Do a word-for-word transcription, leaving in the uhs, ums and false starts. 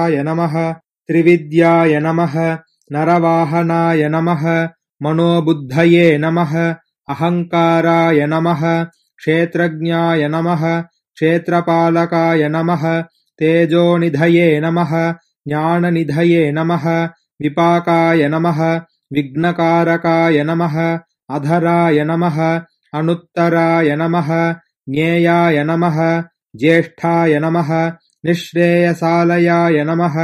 नमः त्रिविद्याय नमः नरवाहनाय नमः मनोबुद्धये नमः अहङ्काराय नमः क्षेत्रज्ञाय नमः क्षेत्रपालकाय नमः तेजोनिधये नमः ज्ञाननिधये नमः विपाकाय नमः विघ्नकारकाय नमः अधराय नमः अनुत्तराय नमः ज्ञेयाय नमः ज्येष्ठाय नमः निःश्रेयसालयाय नमः